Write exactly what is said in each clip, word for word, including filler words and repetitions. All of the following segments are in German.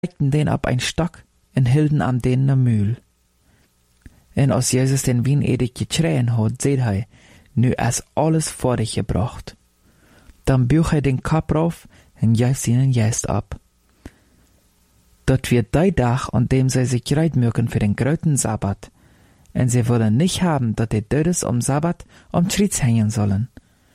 legten den op een stok en hielden aan den na muil. En als Jezus den Weinedig geschreien had, zei hij, nu is alles voor dich gebracht. Dan buig hij den Kopf rauf en gaf seinen Geist ab. Dat wird die Dag, an dem sie sich bereit mögen für den großen Sabbat. En sie wollen nicht haben, dat die Dödes am Sabbat am Kreuz hängen sollen.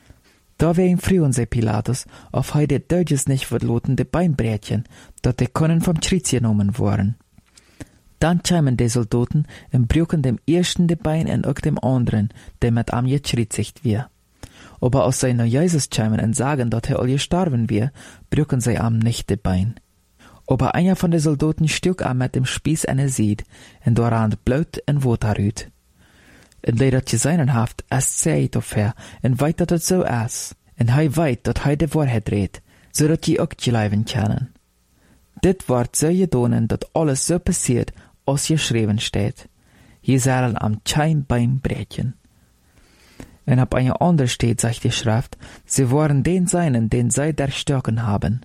Da wegen frühen sie Pilatus, auf he die Dödes nicht wird loten de Beinbrätchen, dat die können vom Kreuz genommen worden. Dann kämen die Soldaten und brüchen dem ersten de Bein und auch dem anderen, der mit am gekreuzigt wir. Aber als sie nach Jesus kämen und sagen, dat er all gestorben wir, brüchen sie am nicht de Bein. Aber einer von den Soldaten stück am mit dem Spieß eine Sied, und daran Blut und Wasser rüht. Und der dat gesehen haft, es zeigt auf her, und weit dat het so is, und hei weit dat hei de Wahrheit redt, so dat je auch geleiven können. Dit wordt so gedonen, dat alles so passiert, als geschrieben steht. Je zullen am kein Bein brechen. Und ab einer anderen steht, sagt die Schrift, sie waren den Seinen, den sie erstochen haben.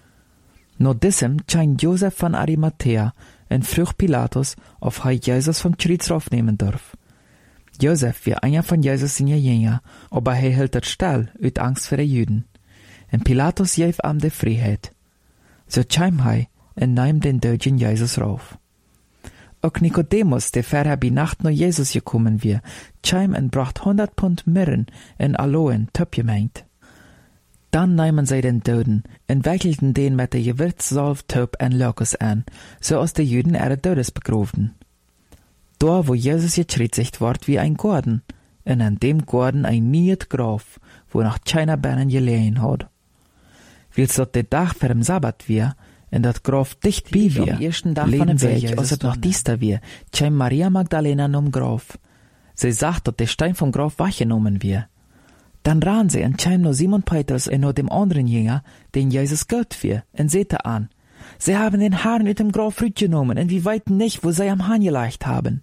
No diesem scheint Josef von Arimathea en fruch Pilatus, auf hij Jesus vom Kreuz raufnehmen darf. Josef war einer von Jesus seine Jünger, aber er hielt het still, uit Angst vor den Juden. En Pilatus gaf ihm die Freiheit. So kam hij en nahm den Dödgen Jesus rauf. Auch Nikodemus, der vorher bei Nacht nach Jesus gekommen war, kam en bracht hundert Pfund Myrrhen en Aloen töpgemengt. Dann nahmen sie den Döden und wickelten den mit der Gewürzsalve, Töp und Lokus an, so als die Juden ihre Dödes begrubten. Da, wo Jesus gekreuzigt ward, wie ein Gordon, und an dem Gordon ein niet Graf, wo noch keiner Beinen gelegen hat. Weil's dort der Tag vor dem Sabbat wir, und dat Graf dicht bei wir, am ersten Tag von dem Weg, als es noch diester wir, kam Maria Magdalena num Graf. Sie sagt, dat der Stein vom Graf weggenommen wir. Dann ran sie und kam noch Simon Petrus und noch dem anderen Jünger, den Jesus Gott wir, und sehte an. Sie haben den Haaren mit dem Graf genommen, und wir weiten nicht, wo sie am Hahn gelegt haben.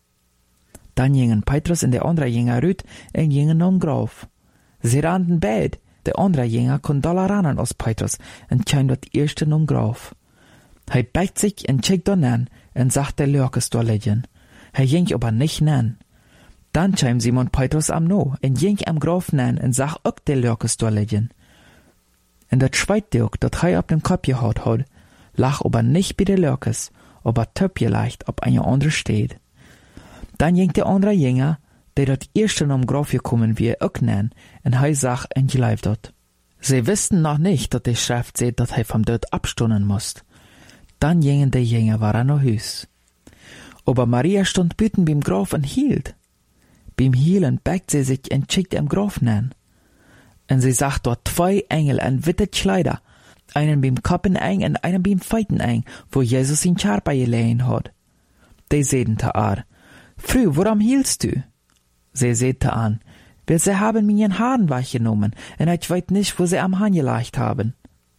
Dann gingen Petrus und der andere Jünger rüt und gingen noch Graf. Sie rannten beid. Der andere Jünger kon doller rannen als Petrus und kam dort erste noch Graf. Hij beigt sich und checkt dann an und sagt der Lörkes da liegen. Hij ging aber nicht nan. Dann kam Simon Petrus am no und ging am Graf nan und sag auch der Lörkes da liegen. Und dat zweite auch, dat hij auf dem Kopf gehaut hat, lag aber nicht bei der Lörkes, aber töp leicht ob eine andere steht. Dann ging der andere Jünger, der dat erste am Graf gekommen wie auch nan, und hij sag und geleift dort. Sie wussten noch nicht, dat die Schrift seht, dat hij vom Tod abstunden musst. Dann gingen die Jünger war noch Hüs. Aber Maria stund büten beim Graf und hielt. Beim Hielen beugt sie sich und schickt am Graf nan. Und sie sagt dort zwei Engel an witte Kleider, einen beim Koppen eng und einen beim Feiten eng, wo Jesus in Charpa gelegen hat. Die sehten te ar, Frau, warum hielst du? Sie sehte an, weil sie haben mir ihren Haaren weggenommen, und ich weiß nicht, wo sie am Hahn gelegt haben.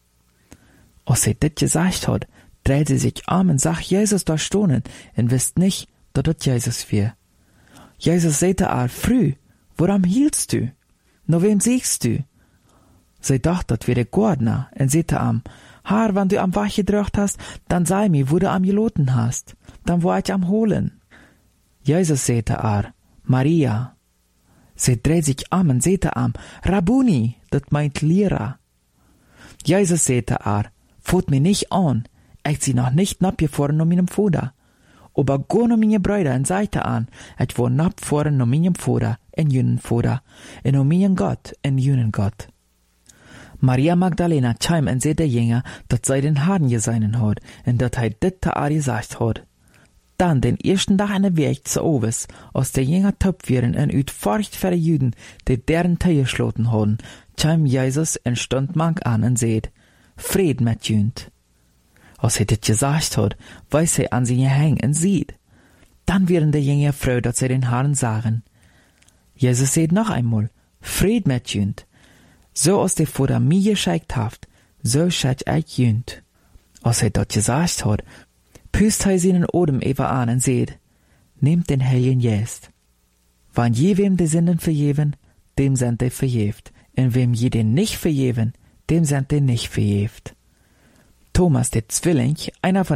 Als sie dit gesagt hat, dreht sie sich um und sagt Jesus da stohnen, und wisst nicht, dass das Jesus wär. Jesus sehte an, Frau, warum hielst du? No wem siehst du? Sie dachte, das wär der Gordner, und sehte am, Haar, wenn du am Wach gedrückt hast, dann sei mir, wo du am geloten hast, dann war ich am holen. Jesus sehte an, Maria. Sie dreht sich um und sehte am, Rabuni, das meint Lehrer. Jesus sehte an, fot mir nicht an, ich sie noch nicht abgefahren um meinem Vater. Aber go no meine Brüder und sagte an, ich war abgefahren um meinem Vater, en jünen Vater, en um meinen Gott, en jünen Gott. Maria Magdalena kam und sehte Jünger, dat sei den Haaren geseinen hat, und dat hij dit te Ari gesagt hat. Dann den ersten Tag an der Weg zu Oves, als der Jünger töp wären und uit Furcht für die Juden, die deren Teil geschloten haben, kam Jesus und stund mank an und seht, Fried mit jünd. Als er dit gesagt hat, weiß er an sie hängen und sieht. Dann wären die Jünger froh, dass sie den Haaren sagen. Jesus seht noch einmal, Fried mit jünd. So als der Vater mir geschickt haft, so schickt ich jünd. Als er dat gesagt hat, püst hij seinen Odem even an und seht, nehmt den Heiligen Geist. Wann je wem die Sünden vergeben, dem sind die verjeft. Und wem je den nicht vergeben, dem sind die nicht verjeft. Thomas, der Zwilling, einer von